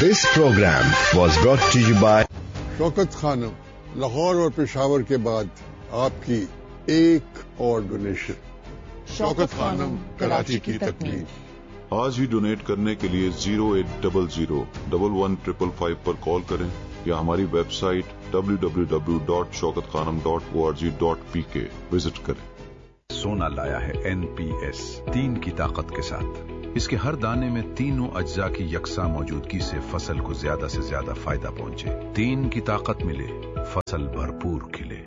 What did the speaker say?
This program was brought to you by Shaukat Khanam, Lahore और पेशावर के बाद आपकी एक और डोनेशन। शौकत खानम, कराची की तकलीफ। आज ही डोनेट करने के लिए 0800-111555 पर कॉल करें या हमारी वेबसाइट www.shaukatkhanam.org.pk विजिट करें। सोना लाया है NPS 3 की ताकत के साथ। इसके हर दाने में तीनों अज्जा की यकसा मौजूदगी से फसल को ज्यादा से ज्यादा फायदा पहुंचे। 3 की ताकत मिले, फसल भरपूर खिले।